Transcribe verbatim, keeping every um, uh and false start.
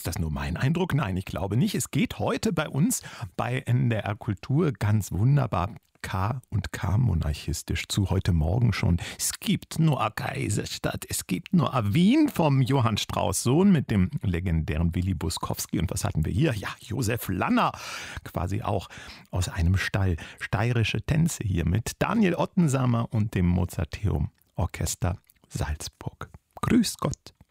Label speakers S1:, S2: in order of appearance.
S1: Ist das nur mein Eindruck? Nein, ich glaube nicht. Es geht heute bei uns bei N D R Kultur ganz wunderbar K- und K-monarchistisch zu, heute Morgen schon. Es gibt nur eine Kaiserstadt, es gibt nur eine Wien vom Johann Strauß Sohn mit dem legendären Willi Buskowski. Und was hatten wir hier? Ja, Josef Lanner, quasi auch aus einem Stall. Steirische Tänze hier mit Daniel Ottensamer und dem Mozarteum Orchester Salzburg. Grüß Gott.